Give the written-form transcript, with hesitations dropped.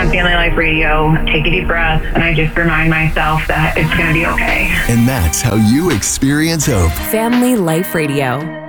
on Family Life Radio, take a deep breath, and I just remind myself that it's going to be okay. And that's how you experience hope. Family Life Radio.